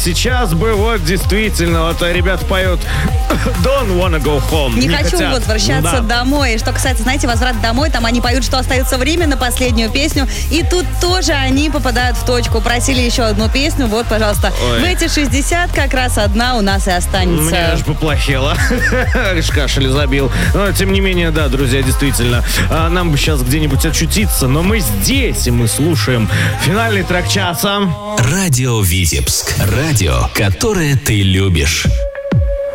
сейчас бы вот действительно, вот ребята поют Don't wanna go home. Не хочу хотят. возвращаться домой. Что касается, знаете, возврат домой, там они поют, что остается время на последнюю песню. И тут тоже они попадают в точку. Просили еще одну песню. Вот, пожалуйста. Ой. В эти 60 как раз одна у нас и останется. Мне аж поплохело. Аж кашель забил. Но, тем не менее, да, друзья, действительно. Нам бы сейчас где-нибудь очутиться, но мы здесь, и мы слушаем финальный трек часа. Радио Витебск. Радио, которое ты любишь.